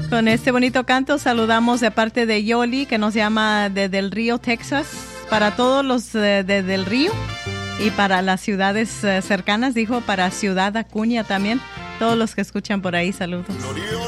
Con este bonito canto saludamos de parte de Yoli, que nos llama desde el Río, Texas, para todos los desde el Río y para las ciudades cercanas, dijo, para Ciudad Acuña también. Todos los que escuchan por ahí, saludos.